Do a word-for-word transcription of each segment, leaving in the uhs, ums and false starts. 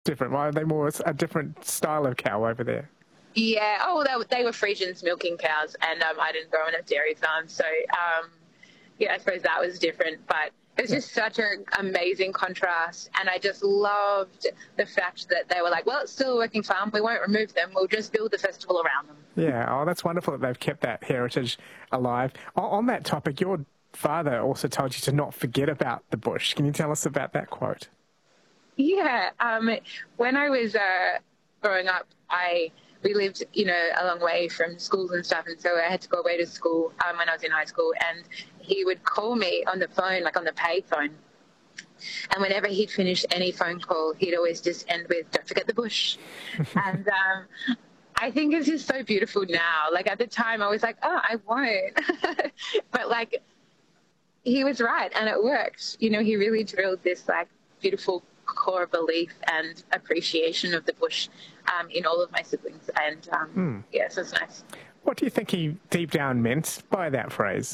different? Why are they more a different style of cow over there? Yeah, oh, they, they were Friesians milking cows, and um, I didn't grow on a dairy farm, so um, yeah, I suppose that was different, but it was just such an amazing contrast, and I just loved the fact that they were like, well, it's still a working farm, we won't remove them, we'll just build the festival around them. Yeah, oh, that's wonderful that they've kept that heritage alive. O- on that topic, your father also told you to not forget about the bush. Can you tell us about that quote? Yeah, um, when I was uh, growing up, I we lived, you know, a long way from schools and stuff, and so I had to go away to school um, when I was in high school, and he would call me on the phone, like on the pay phone, and whenever he'd finish any phone call, he'd always just end with, don't forget the bush. and um, I think it's just so beautiful now. Like, at the time, I was like, oh, I won't. But, like, he was right, and it worked. You know, he really drilled this, like, beautiful core belief and appreciation of the bush um, in all of my siblings, and um, mm. yeah, so it's nice. What do you think he deep down meant by that phrase?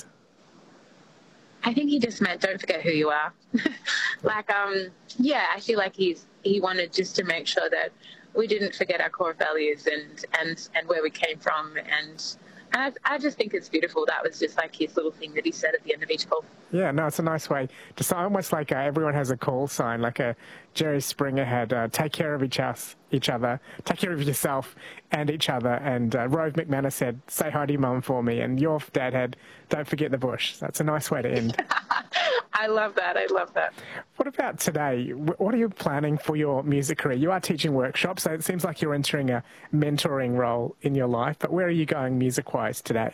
I think he just meant don't forget who you are. like, um, yeah, I feel like he's he wanted just to make sure that we didn't forget our core values and and and where we came from, and and I, I just think it's beautiful. That was just like his little thing that he said at the end of each call. Yeah, no, it's a nice way to say, almost like uh, everyone has a call sign, like a Jerry Springer had, uh, take care of each, us, each other, take care of yourself and each other, and uh, Rove McManus said, say hi to your mum for me, and your dad had, don't forget the bush. That's a nice way to end. I love that, I love that. What about today? What are you planning for your music career? You are teaching workshops, so it seems like you're entering a mentoring role in your life, but where are you going music-wise today?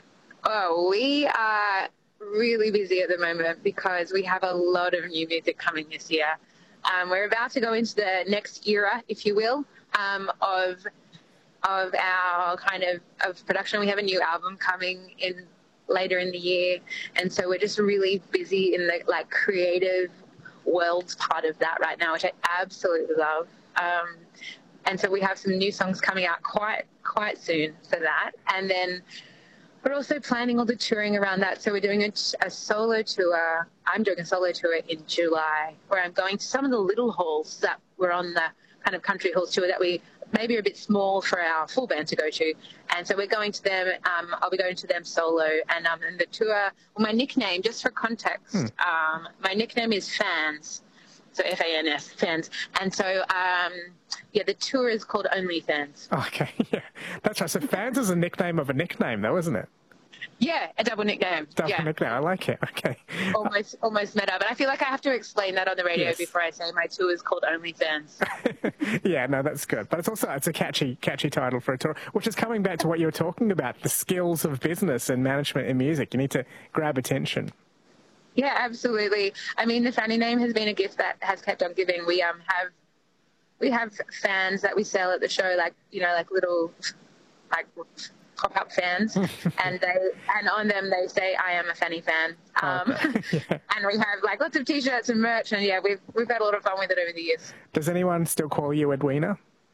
Oh, we are really busy at the moment because we have a lot of new music coming this year. Um, we're about to go into the next era, if you will, um, of of our kind of, of production. We have a new album coming in later in the year, and so we're just really busy in the like creative world part of that right now, which I absolutely love. Um, and so we have some new songs coming out quite quite soon for that, and then we're also planning all the touring around that. So we're doing a, a solo tour. I'm doing a solo tour in July where I'm going to some of the little halls that were on the kind of country halls tour that we maybe are a bit small for our full band to go to. And so we're going to them. Um, I'll be going to them solo. And, um, and the tour, well, my nickname, just for context, hmm. um, my nickname is Fans. So F A N S, Fans. And so, um, yeah, the tour is called Only Fans. Okay, yeah. That's right. So Fans is a nickname of a nickname, though, isn't it? Yeah, a double nickname. Double yeah. nickname. I like it. Okay. Almost, almost meta. But I feel like I have to explain that on the radio yes. before I say my tour is called Only Fans. Yeah, no, that's good. But it's also it's a catchy, catchy title for a tour, which is coming back to what you were talking about, the skills of business and management in music. You need to grab attention. Yeah, absolutely. I mean, the Fanny name has been a gift that has kept on giving. We um have we have fans that we sell at the show, like you know, like little like pop-up fans, and they and on them they say, "I am a Fanny fan." Um, okay. yeah. And we have like lots of T-shirts and merch, and yeah, we've we've had a lot of fun with it over the years. Does anyone still call you Edwina?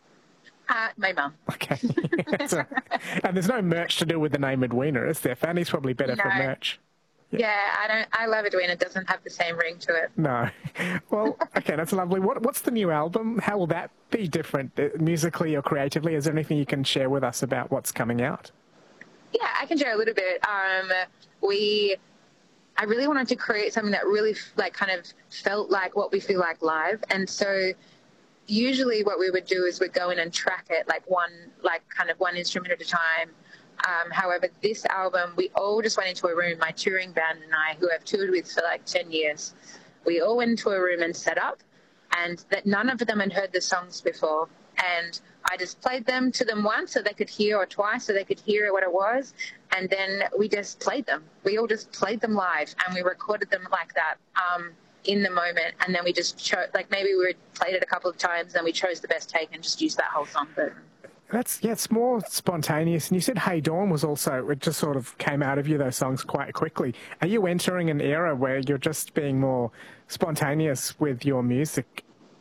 Uh, my mum. Okay. So, and there's no merch to do with the name Edwina, is there? Fanny's probably better no. for merch. Yeah. yeah, I don't. I love Edwina. It doesn't have the same ring to it. No. Well, okay, that's lovely. What What's the new album? How will that be different uh, musically or creatively? Is there anything you can share with us about what's coming out? Yeah, I can share a little bit. Um, we, I really wanted to create something that really like kind of felt like what we feel like live, and so usually what we would do is we'd go in and track it like one, like kind of one instrument at a time. Um, however, this album, we all just went into a room, my touring band and I, who I've toured with for like ten years, we all went into a room and set up, and that none of them had heard the songs before. And I just played them to them once so they could hear, or twice so they could hear what it was. And then we just played them. We all just played them live, and we recorded them like that um, in the moment. And then we just chose, like maybe we played it a couple of times, and we chose the best take and just used that whole song. But That's, yeah, it's more spontaneous. And you said Hey Dawn was also, it just sort of came out of you, those songs, quite quickly. Are you entering an era where you're just being more spontaneous with your music?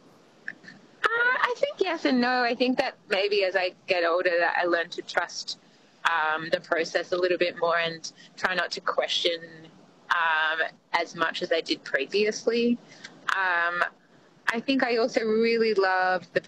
Uh, I think yes and no. I think that maybe as I get older, that I learn to trust um, the process a little bit more and try not to question um, as much as I did previously. Um, I think I also really love the